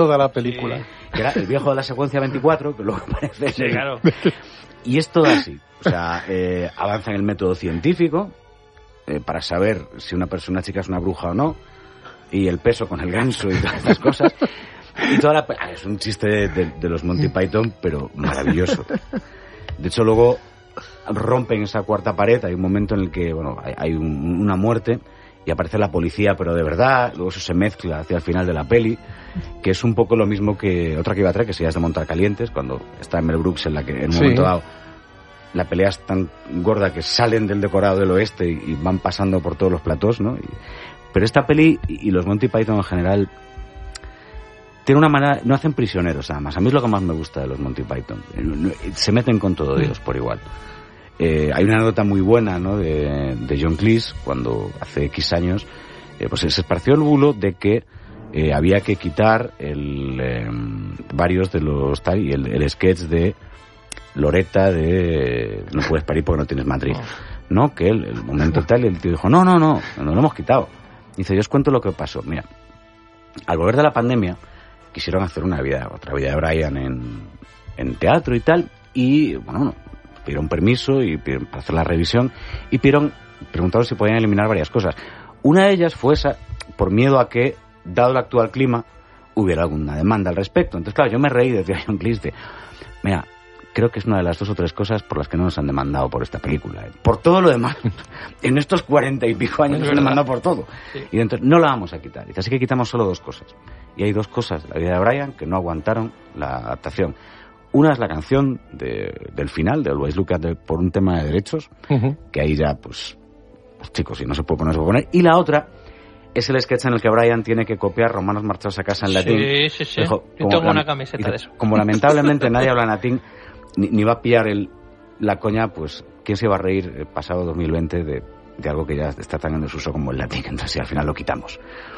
toda la película. Sí. Que era el viejo de la secuencia 24, que luego aparece. Sí, claro. Y es todo así. O sea, avanza en el método científico para saber si una chica es una bruja o no, y el peso con el ganso y todas estas cosas. Y toda es un chiste de los Monty Python, pero maravilloso. De hecho, luego rompen esa cuarta pared. Hay un momento en el que, bueno, hay una muerte y aparece la policía, pero de verdad. Luego eso se mezcla hacia el final de la peli, que es un poco lo mismo que otra que iba a traer, que sería de Montar Calientes, cuando está Mel Brooks, en la que en un momento dado la pelea es tan gorda que salen del decorado del oeste y van pasando por todos los platós, ¿no? Pero esta peli y los Monty Python en general tiene una manera, no hacen prisioneros nada más. A mí es lo que más me gusta de los Monty Python. Se meten con todo ellos por igual. Hay una anécdota muy buena, ¿no? de John Cleese, cuando hace X años pues se esparció el bulo de que había que quitar varios de los tal, y el sketch de Loretta de no puedes parir porque no tienes matriz, ¿no? Que el momento tal, y el tío dijo no lo hemos quitado. Dice, yo os cuento lo que pasó. Mira, al volver de la pandemia quisieron hacer otra vida de Brian en teatro y tal, y bueno, pidieron permiso para hacer la revisión y preguntaron si podían eliminar varias cosas. Una de ellas fue esa, por miedo a que, dado el actual clima, hubiera alguna demanda al respecto. Entonces, claro, yo me reí, decía John Cleese, mira, creo que es una de las 2 o 3 cosas por las que no nos han demandado por esta película. Por todo lo demás, en estos 40 y pico años nos han demandado por todo. Sí. Y entonces no la vamos a quitar. Dice, así que quitamos solo 2 cosas. Y hay 2 cosas de la vida de Brian que no aguantaron la adaptación. Una es la canción del final, de Always Look at por un tema de derechos, que ahí ya, pues chicos, si no se puede poner, se puede poner. Y la otra es el sketch en el que Brian tiene que copiar Romanos marchados a casa en latín. Sí. Dijo, yo tengo una camiseta de eso. Como lamentablemente nadie habla en latín, ni va a pillar la coña, pues ¿quién se va a reír el pasado 2020 de algo que ya está tan en desuso como el latín? Entonces, al final lo quitamos.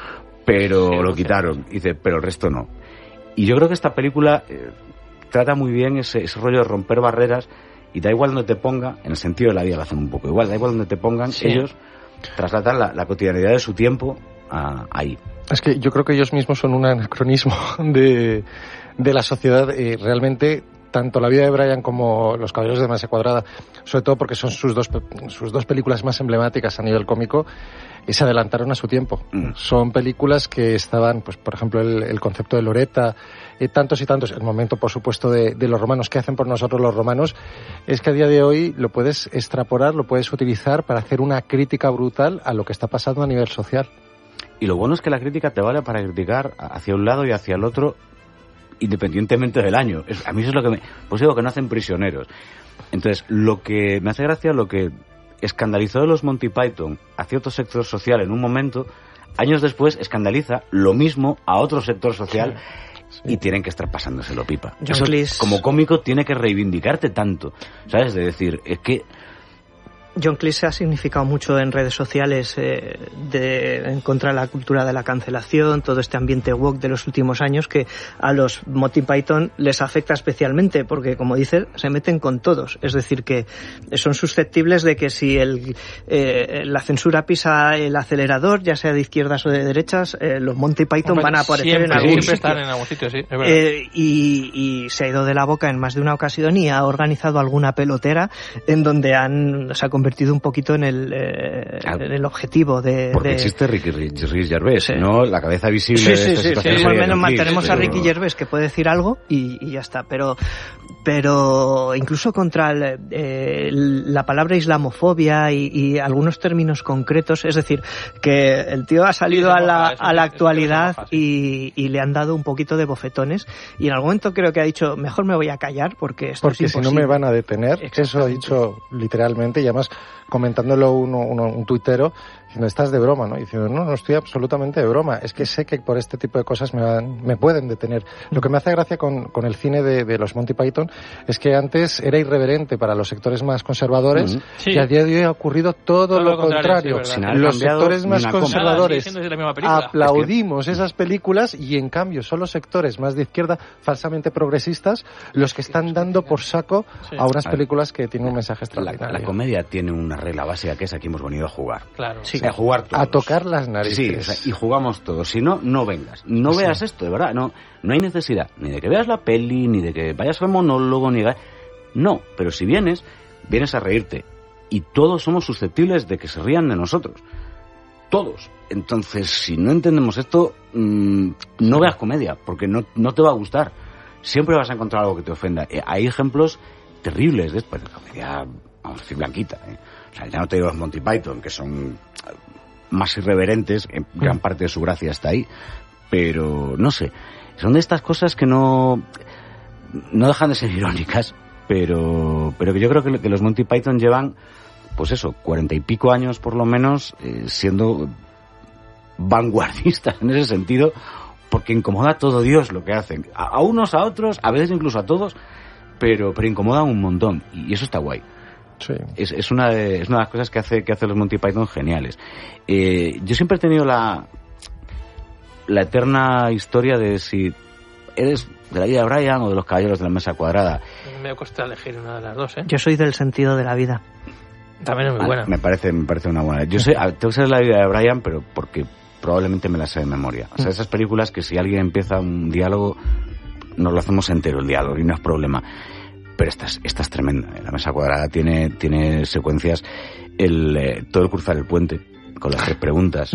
Pero lo quitaron. Dice, pero el resto no. Y yo creo que esta película trata muy bien ese rollo de romper barreras, y da igual donde te ponga, en el sentido de la vida lo hacen un poco igual, da igual donde te pongan, ellos trasladan la cotidianidad de su tiempo ahí. Es que yo creo que ellos mismos son un anacronismo de la sociedad. Realmente, tanto La vida de Brian como Los caballeros de Masa Cuadrada, sobre todo porque son sus dos películas más emblemáticas a nivel cómico, se adelantaron a su tiempo. Son películas que estaban, pues por ejemplo, el concepto de Loretta, tantos y tantos, el momento, por supuesto, de los romanos. ¿Qué hacen por nosotros los romanos? Es que a día de hoy lo puedes extrapolar, lo puedes utilizar para hacer una crítica brutal a lo que está pasando a nivel social. Y lo bueno es que la crítica te vale para criticar hacia un lado y hacia el otro, independientemente del año. A mí eso es lo que pues digo que no hacen prisioneros. Entonces, lo que me hace gracia, lo que escandalizó de los Monty Python a cierto sector social en un momento, años después escandaliza lo mismo a otro sector social. Y tienen que estar pasándoselo pipa. Eso, como cómico, tiene que reivindicarte tanto, ¿sabes? De decir, es que John Cleese ha significado mucho en redes sociales en contra de la cultura de la cancelación, todo este ambiente woke de los últimos años que a los Monty Python les afecta especialmente porque, como dices, se meten con todos. Es decir, que son susceptibles de que si la censura pisa el acelerador, ya sea de izquierdas o de derechas, los Monty Python van a aparecer en algún sitio. Están en algún sitio, sí, es verdad. Y se ha ido de la boca en más de una ocasión y ha organizado alguna pelotera en donde se ha convertido un poquito en el objetivo de... Porque existe Ricky Gervais, ¿no? La cabeza visible de esta situación. Sí, al menos mantenemos a Ricky Gervais, que puede decir algo y ya está. Pero incluso contra la palabra islamofobia y algunos términos concretos, es decir, que el tío ha salido a la actualidad y le han dado un poquito de bofetones, y en algún momento creo que ha dicho, mejor me voy a callar porque esto es imposible. Si no me van a detener. Eso ha dicho literalmente, y además comentándolo un tuitero diciendo, estás de broma, ¿no? Y diciendo, no estoy absolutamente de broma, es que sé que por este tipo de cosas me pueden detener. Lo que me hace gracia con el cine de los Monty Python es que antes era irreverente para los sectores más conservadores, y a día de hoy ha ocurrido todo lo contrario. Sí, los sectores más conservadores aplaudimos esas películas, y en cambio son los sectores más de izquierda, falsamente progresistas, los que están dando por saco a unas películas que tienen un mensaje extraordinario. La comedia tiene una regla básica, que es aquí hemos venido a jugar. Claro. Sí. jugar todos. A tocar las narices. Sí, o sea, y jugamos todos. Si no, no vengas. No veas esto, de verdad. No hay necesidad ni de que veas la peli, ni de que vayas al monólogo, ni de... No, pero si vienes a reírte. Y todos somos susceptibles de que se rían de nosotros. Todos. Entonces, si no entendemos esto, no veas comedia, porque no te va a gustar. Siempre vas a encontrar algo que te ofenda. Hay ejemplos terribles de esto. Comedia, vamos a decir, blanquita. O sea, ya no te digo los Monty Python, que son más irreverentes, en gran parte de su gracia está ahí. Pero, no sé, son de estas cosas que no dejan de ser irónicas, pero que yo creo que los Monty Python llevan, pues eso, 40 y pico años por lo menos, siendo vanguardistas en ese sentido, porque incomoda a todo Dios lo que hacen. A unos, a otros, a veces incluso a todos, pero incomodan un montón, y eso está guay. Sí. Es una de las cosas que hace los Monty Python geniales. Yo siempre he tenido la eterna historia de si eres de la vida de Brian o de los Caballeros de la Mesa Cuadrada. Me cuesta elegir una de las dos, ¿eh? Yo soy del sentido de la vida. También es muy buena. Me parece una buena. Yo tengo que ser de la vida de Brian, pero porque probablemente me la sé de memoria. O sea, esas películas que si alguien empieza un diálogo, nos lo hacemos entero el diálogo y no es problema. Pero esta es tremenda. La Mesa Cuadrada tiene secuencias, todo el cruzar el puente con las 3 preguntas.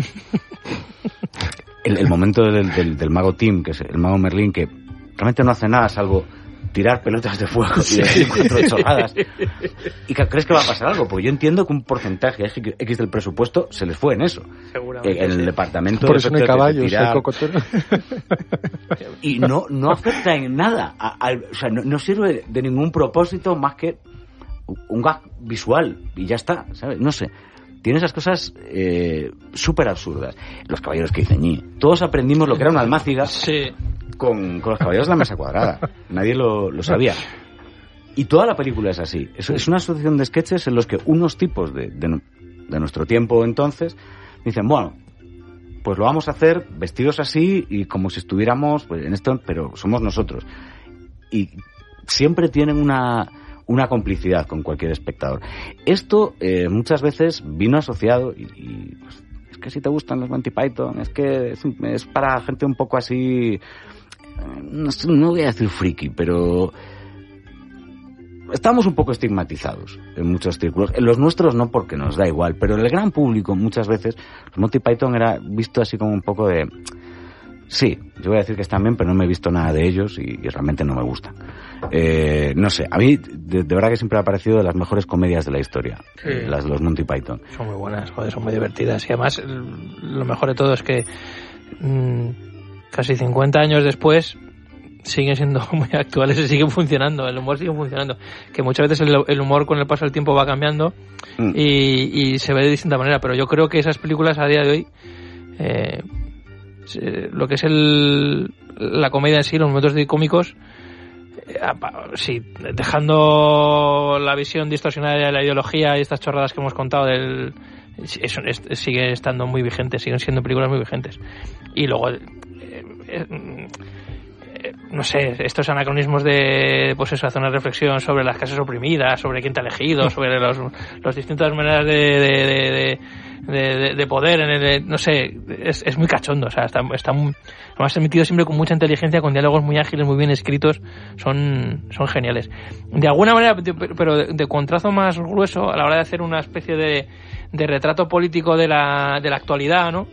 El momento del mago Tim, que es el mago Merlín, que realmente no hace nada salvo tirar pelotas de fuego y decir 4 chorradas. ¿Y crees que va a pasar algo? Porque yo entiendo que un porcentaje X del presupuesto se les fue en eso. Seguramente. En el departamento. Por eso no hay caballos, hay cocoteros. Y no afecta en nada. O sea, no sirve de ningún propósito más que un gag visual. Y ya está, ¿sabes? No sé. Tiene esas cosas súper absurdas. Los caballeros que dicen ñi. Todos aprendimos lo que era una almáciga. Sí. Con los Caballeros de la Mesa Cuadrada. Nadie lo sabía. Y toda la película es así. Es una asociación de sketches en los que unos tipos de nuestro tiempo entonces dicen, bueno, pues lo vamos a hacer vestidos así y como si estuviéramos pues, en esto, pero somos nosotros. Y siempre tienen una complicidad con cualquier espectador. Esto muchas veces vino asociado y pues, es que si te gustan los Monty Python, es que es para gente un poco así... No voy a decir friki, pero estamos un poco estigmatizados en muchos círculos. En los nuestros no, porque nos da igual, pero en el gran público muchas veces los Monty Python era visto así como un poco de... Sí, yo voy a decir que están bien, pero no me he visto nada de ellos y realmente no me gustan. No sé, a mí de verdad que siempre me ha parecido de las mejores comedias de la historia, sí. Las de los Monty Python. Son muy buenas, joder, son muy divertidas. Y además, lo mejor de todo es que casi 50 años después siguen siendo muy actuales y siguen funcionando, el humor sigue funcionando, que muchas veces el humor con el paso del tiempo va cambiando y se ve de distinta manera, pero yo creo que esas películas a día de hoy lo que es la comedia en sí, los momentos cómicos, sí, dejando la visión distorsionada de la ideología y estas chorradas que hemos contado sigue estando muy vigentes, siguen siendo películas muy vigentes. Y luego no sé, estos anacronismos de pues eso, hacer una reflexión sobre las clases oprimidas, sobre quién te ha elegido, sobre las distintas maneras de poder no sé, es muy cachondo, o sea, está además emitido siempre con mucha inteligencia, con diálogos muy ágiles, muy bien escritos, son geniales. De alguna manera, pero de contrazo más grueso, a la hora de hacer una especie de retrato político de la actualidad, ¿no?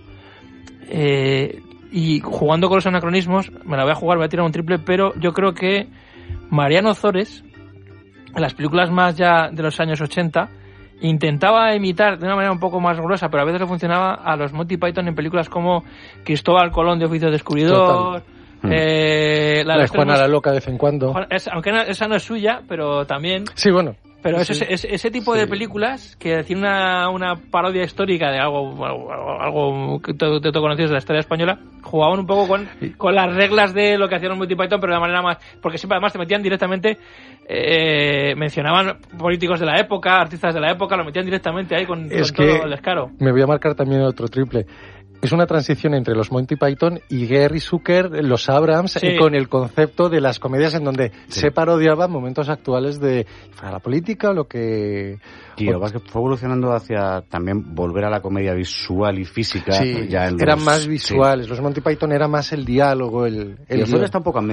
Y jugando con los anacronismos, me la voy a tirar un triple, pero yo creo que Mariano Ozores, en las películas más ya de los años 80, intentaba imitar de una manera un poco más gruesa, pero a veces le funcionaba a los Monty Python en películas como Cristóbal Colón de Oficio Descubridor, la de Juana la Loca de vez en cuando. Aunque esa no es suya, pero también... Sí, bueno. Pero ese tipo de películas que tiene una parodia histórica de algo que todo conocido de la historia española, jugaban un poco con las reglas de lo que hacían los Monty Python, pero de manera más... Porque siempre además te metían directamente... mencionaban políticos de la época, artistas de la época, lo metían directamente ahí con todo el descaro. Me voy a marcar también otro triple. es una transición entre los Monty Python y Gary Zucker, los Abrams, Sí. con el concepto de las comedias en donde se parodiaban momentos actuales de fuera la política o lo que... Y lo que pasa es que fue evolucionando hacia también volver a la comedia visual y física. Sí, ya en eran los- más visuales. Los Monty Python era más el diálogo, Y el guión. Zucker está un poco a